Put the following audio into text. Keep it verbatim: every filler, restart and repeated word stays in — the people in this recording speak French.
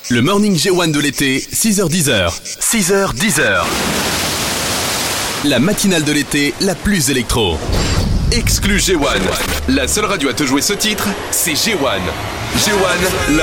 Le morning G un de l'été, six heures dix. six heures dix. La matinale de l'été, la plus électro. Exclu G un. La seule radio à te jouer ce titre, c'est G un. G un, la